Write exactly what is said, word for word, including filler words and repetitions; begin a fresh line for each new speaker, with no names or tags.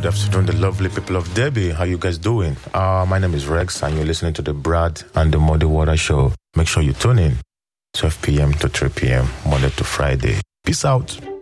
good afternoon, the lovely people of Derby. How you guys doing? Uh, my name is Rex, and you're listening to the Brad and the Muddy Water Show. Make sure you tune in, twelve p.m. to three p.m., Monday to Friday. Peace out.